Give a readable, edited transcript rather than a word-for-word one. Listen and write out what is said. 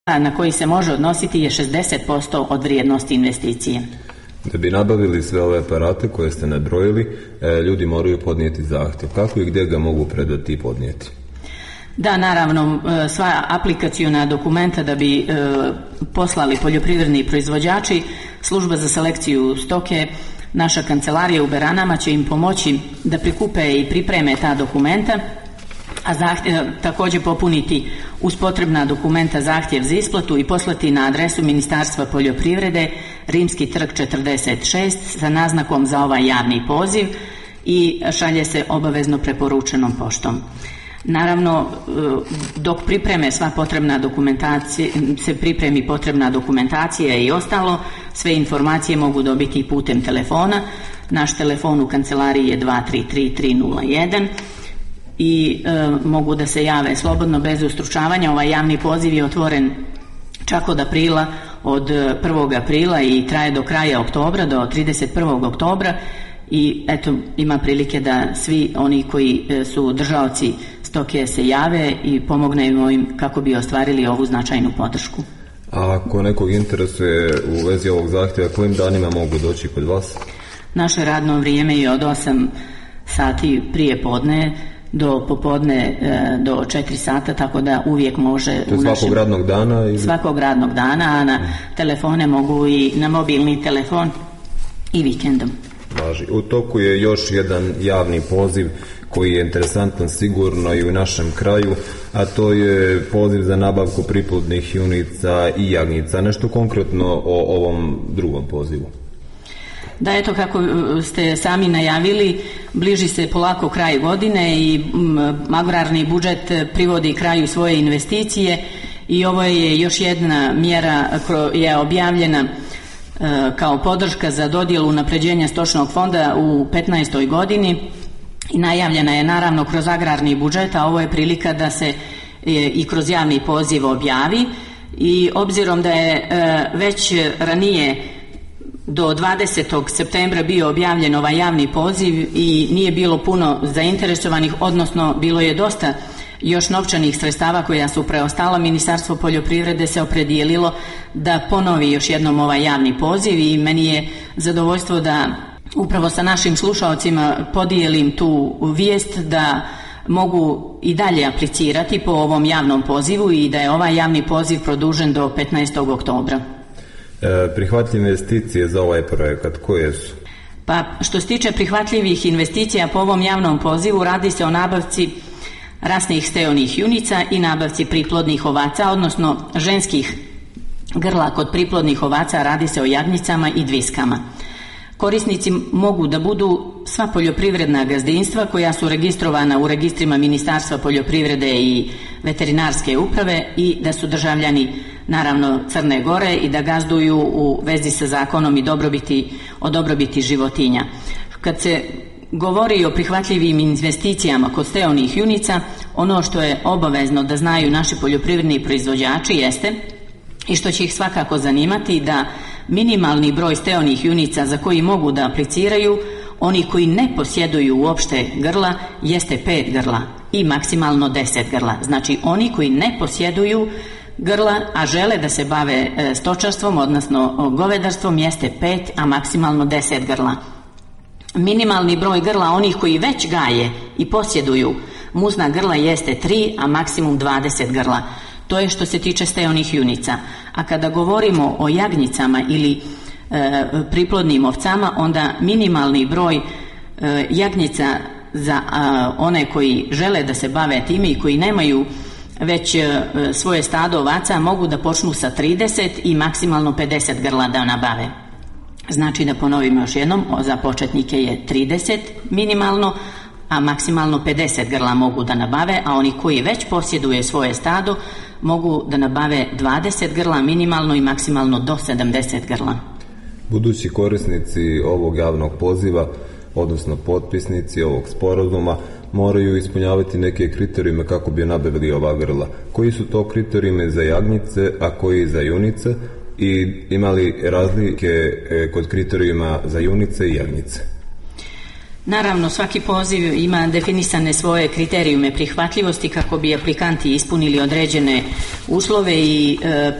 na koji se može odnositi je 60% od vrijednosti investicije. Da bi nabavili sve ove aparate koje ste nabrojili, ljudi moraju podnijeti zahtjev. Kako i gdje ga mogu predati i podnijeti? Da, naravno, sva aplikaciona dokumenta da bi poslali poljoprivredni proizvođači, služba za selekciju stoke, naša kancelarija u Beranama će im pomoći da prikupe i pripreme ta dokumenta, a također popuniti uz potrebna dokumenta zahtjev za isplatu i poslati na adresu Ministarstva poljoprivrede, Rimski trg 46 sa naznakom za ovaj javni poziv i šalje se obavezno preporučenom poštom. Naravno, dok pripreme sva potrebna dokumentacija, se pripremi potrebna dokumentacija i ostalo, sve informacije mogu dobiti putem telefona. Naš telefon u kancelariji je 233-301 i mogu da se jave slobodno bez ustručavanja. Ovaj javni poziv je otvoren čak od 1. aprila i traje do kraja oktobra, do 31. oktobra i eto, ima prilike da svi oni koji su držaoci stoke se jave i pomognemo im kako bi ostvarili ovu značajnu podršku. A ako nekog interesuje u vezi ovog zahtjeva, kojim danima mogu doći kod vas? Naše radno vrijeme je od 8 sati prije podne do popodne do 4 sata, tako da uvijek može... To je svakog radnog dana? Ili? Svakog radnog dana, a na telefone mogu i na mobilni telefon i vikendom. Važi. U toku je još jedan javni poziv koji je interesantan sigurno i u našem kraju, a to je poziv za nabavku priplodnih junica i jagnjica. Nešto konkretno o ovom drugom pozivu? Da, eto, kako ste sami najavili, bliži se polako kraj godine i agrarni budžet privodi kraju svoje investicije i ovo je još jedna mjera koja je objavljena kao podrška za dodjelu unapređenja stočnog fonda u 2015. godini i najavljena je naravno kroz agrarni budžet, a ovo je prilika da se i kroz javni poziv objavi i obzirom da je već ranije do 20. septembra bio objavljen ovaj javni poziv i nije bilo puno zainteresovanih, odnosno bilo je dosta još novčanih sredstava koja su preostala, Ministarstvo poljoprivrede se opredijelilo da ponovi još jednom ovaj javni poziv i meni je zadovoljstvo da upravo sa našim slušaocima podijelim tu vijest da mogu i dalje aplicirati po ovom javnom pozivu i da je ovaj javni poziv produžen do 15. oktobra. Prihvatljive investicije za ovaj projekat koje su? Pa što se tiče prihvatljivih investicija po ovom javnom pozivu, radi se o nabavci rasnih steonih junica i nabavci priplodnih ovaca, odnosno ženskih grla kod priplodnih ovaca, radi se o jagnjicama i dviskama. Korisnici mogu da budu sva poljoprivredna gazdinstva koja su registrovana u registrima Ministarstva poljoprivrede i veterinarske uprave i da su državljani naravno Crne Gore i da gazduju u vezi sa zakonom i o dobrobiti životinja. Kad se govori o prihvatljivim investicijama kod steonih junica, ono što je obavezno da znaju naši poljoprivredni proizvođači jeste i što će ih svakako zanimati da minimalni broj steonih junica za koji mogu da apliciraju, oni koji ne posjeduju uopšte grla, jeste 5 grla i maksimalno 10 grla. Znači oni koji ne posjeduju grla, a žele da se bave stočarstvom, odnosno govedarstvom, jeste 5, a maksimalno 10 grla. Minimalni broj grla onih koji već gaje i posjeduju muzna grla jeste 3, a maksimum 20 grla. To je što se tiče steonih junica. A kada govorimo o jagnjicama ili priplodnim ovcama, onda minimalni broj jagnjica za one koji žele da se bave time i koji nemaju već svoje stado ovaca mogu da počnu sa 30 i maksimalno 50 grla da nabave. Znači da ponovimo još jednom, za početnike je 30 minimalno, a maksimalno 50 grla mogu da nabave, a oni koji već posjeduje svoje stado mogu da nabave 20 grla minimalno i maksimalno do 70 grla. Budući korisnici ovog javnog poziva, odnosno potpisnici ovog sporazuma, moraju ispunjavati neke kriterijume kako bi nabavili ova grla. Koji su to kriterijume za jagnjice, a koji za junice? I ima li razlike kod kriterijuma za junice i jagnjice? Naravno, svaki poziv ima definisane svoje kriterijume prihvatljivosti kako bi aplikanti ispunili određene uslove i